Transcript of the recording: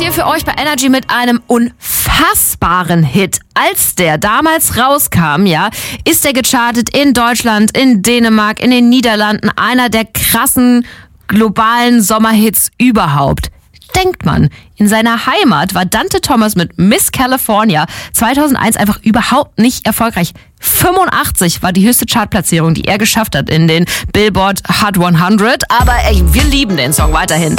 hier für euch bei Energy mit einem unfassbaren Hit. Als der damals rauskam, ist der gechartet in Deutschland, in Dänemark, in den Niederlanden. Einer der krassen globalen Sommerhits überhaupt. Denkt man, in seiner Heimat war Dante Thomas mit Miss California 2001 einfach überhaupt nicht erfolgreich. 85 war die höchste Chartplatzierung, die er geschafft hat in den Billboard Hot 100. Aber wir lieben den Song weiterhin.